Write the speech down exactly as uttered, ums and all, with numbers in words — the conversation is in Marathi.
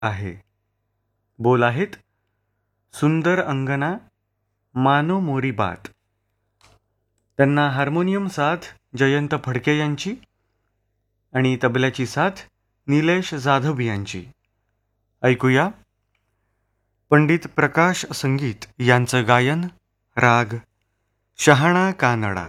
आहे. बोल आहेत सुंदर अंगना मानो मोरी बात. त्यांना हार्मोनियम साथ जयंत फडके यांची आणि तबल्याची साथ निलेश जाधव यांची. ऐकूया पंडित प्रकाश संगीत यांचं गायन राग शहाणा कानडा.